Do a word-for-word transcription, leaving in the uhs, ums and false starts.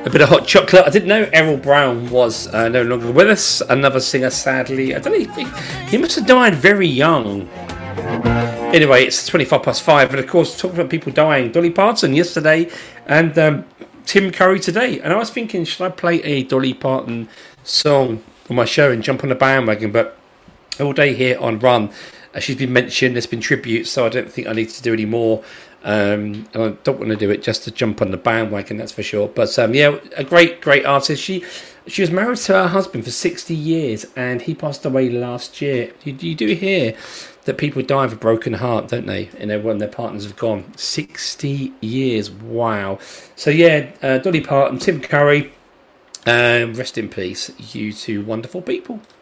a bit of hot chocolate. I didn't know Errol Brown was uh, no longer with us. Another singer, sadly. I don't know. He, he must have died very young. Anyway, it's twenty-five past five, and of course, talking about people dying. Dolly Parton yesterday, and um, Tim Curry today. And I was thinking, should I play a Dolly Parton song on my show and jump on the bandwagon? But all day here on Run, uh, she's been mentioned. There's been tributes, so I don't think I need to do any more. Um, and I don't want to do it just to jump on the bandwagon, that's for sure. But um, yeah, a great, great artist. She she was married to her husband for sixty years, and he passed away last year. You, you do hear that people die of a broken heart, don't they? You know, when their partners have gone. sixty years, wow. So yeah, uh, Dolly Parton, Tim Curry, um, rest in peace, you two wonderful people.